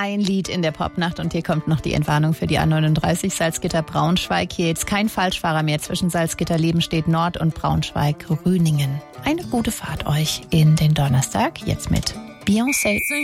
ein Lied in der Popnacht und hier kommt noch die Entwarnung für die A39 Salzgitter-Braunschweig. Hier jetzt kein Falschfahrer mehr zwischen Salzgitter-Lebenstedt Nord und Braunschweig-Rüningen. Eine gute Fahrt euch in den Donnerstag, jetzt mit Beyoncé.